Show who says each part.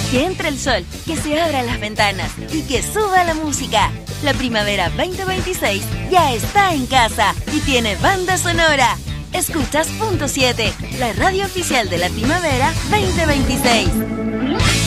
Speaker 1: Que entre el sol, que se abran las ventanas y que suba la música. La primavera 2026 ya está en casa y tiene banda sonora. Escuchas Punto 7, la radio oficial de la primavera 2026.